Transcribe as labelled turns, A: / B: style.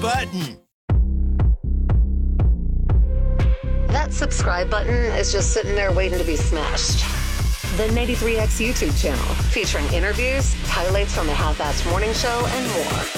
A: button.
B: That subscribe button is just sitting there waiting to be smashed. The 93X YouTube channel, featuring interviews, highlights from the Half-Assed Morning Show, and more.